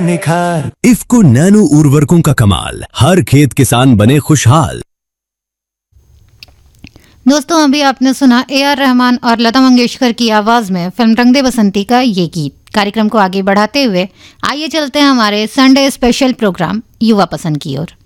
निखार इफ्को नैनो उर्वरकों का कमाल, हर खेत किसान बने खुशहाल। दोस्तों, अभी आपने सुना AR रहमान और लता मंगेशकर की आवाज में फिल्म रंग दे बसंती का ये गीत। कार्यक्रम को आगे बढ़ाते हुए आइए चलते हैं हमारे संडे स्पेशल प्रोग्राम युवा पसंद की ओर।